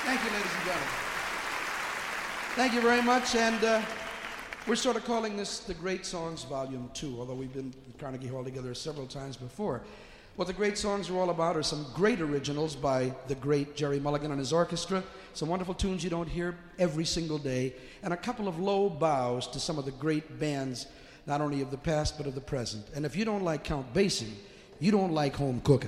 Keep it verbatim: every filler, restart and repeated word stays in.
Thank you, ladies and gentlemen. Thank you very much, and uh, we're sort of calling this the Great Songs Volume two, although we've been in Carnegie Hall together several times before. What the great songs are all about are some great originals by the great Jerry Mulligan and his orchestra, some wonderful tunes you don't hear every single day, and a couple of low bows to some of the great bands, not only of the past but of the present. And if you don't like Count Basie, you don't like home cooking.